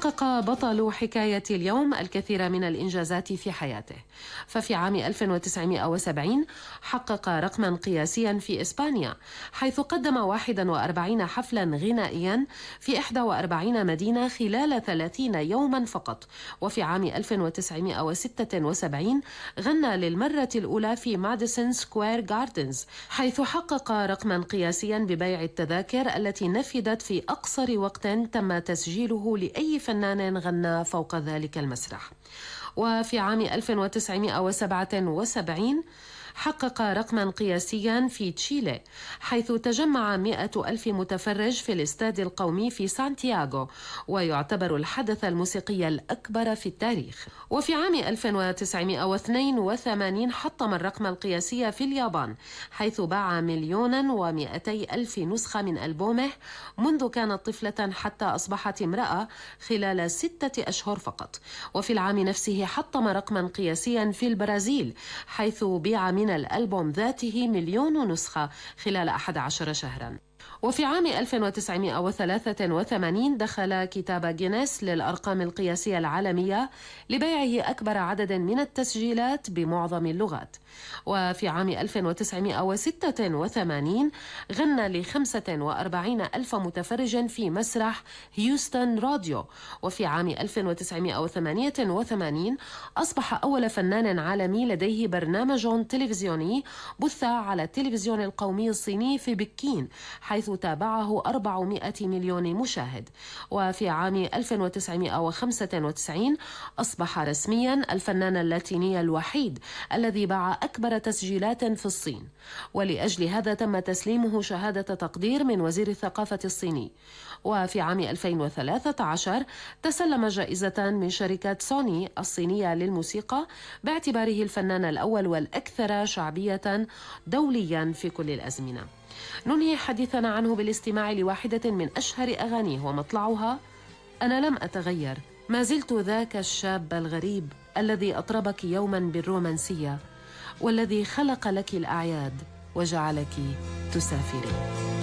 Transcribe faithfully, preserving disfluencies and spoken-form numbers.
حقق بطل حكاية اليوم الكثير من الإنجازات في حياته. ففي عام ألف وتسعمائة وسبعين حقق رقما قياسيا في إسبانيا، حيث قدم واحد وأربعين حفلا غنائيا في إحدى وأربعين مدينة خلال ثلاثين يوما فقط. وفي عام ألف وتسعمائة وستة وسبعين غنى للمرة الأولى في ماديسون سكوير جاردنز، حيث حقق رقما قياسيا ببيع التذاكر التي نفدت في أقصر وقت تم تسجيله لأي فنان غنى فوق ذلك المسرح. وفي عام ألف وتسعمائة وسبعة وسبعين حقق رقما قياسيا في تشيلي، حيث تجمع مئة ألف متفرج في الاستاد القومي في سانتياغو، ويعتبر الحدث الموسيقي الأكبر في التاريخ. وفي عام ألف وتسعمائة واثنين وثمانين حطم الرقم القياسي في اليابان، حيث باع مليونا ومئتي ألف نسخة من ألبومه منذ كانت طفلة حتى أصبحت امرأة خلال ستة أشهر فقط. وفي العام نفسه حطم رقما قياسيا في البرازيل، حيث بيع من الألبوم ذاته مليون نسخة خلال أحد عشر شهرا. وفي عام ألف وتسعمائة وثلاثة وثمانين دخل كتاب جينيس للأرقام القياسية العالمية لبيعه أكبر عدد من التسجيلات بمعظم اللغات. وفي عام ألف وتسعمائة وستة وثمانين غنى لخمسة وأربعين ألف متفرج في مسرح هيوستن راديو. وفي عام ألف وتسعمائة وثمانية وثمانين أصبح أول فنان عالمي لديه برنامج تلفزيوني بث على التلفزيون القومي الصيني في بكين، حيث تابعه أربعمائة مليون مشاهد. وفي عام ألف وتسعمائة وخمسة وتسعين أصبح رسميا الفنان اللاتيني الوحيد الذي باع أكبر تسجيلات في الصين، ولأجل هذا تم تسليمه شهادة تقدير من وزير الثقافة الصيني. وفي عام ألفين وثلاثة عشر تسلم جائزة من شركة سوني الصينية للموسيقى باعتباره الفنان الأول والأكثر شعبية دوليا في كل الأزمنة. ننهي حديثنا عنه بالاستماع لواحدة من أشهر أغانيه ومطلعها أنا لم أتغير، ما زلت ذاك الشاب الغريب الذي أطربك يوما بالرومانسية، والذي خلق لك الأعياد وجعلك تسافرين.